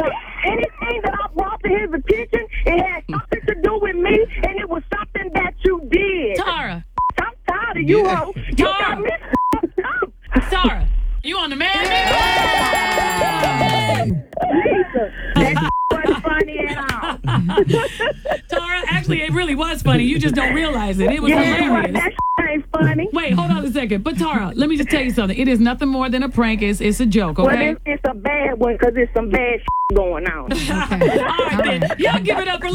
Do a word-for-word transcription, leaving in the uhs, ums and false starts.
Because anything that I brought to his attention, it had something to do with me, and it was something that you did. Tara. I'm tired of you, Yeah. ho. You got Tara. me fucked up. Tara, you on the man? Jesus, that wasn't funny at all. Tara, actually, it really was funny. You just don't realize it. It was Yeah, hilarious. that ain't funny. Wait, hold on a second. But Tara, let me just tell you something. It is nothing more than a prank. It's, it's a joke, Well, okay? it's, it's a bad one because there's some bad going on. Okay. All right, then. Y'all give it up for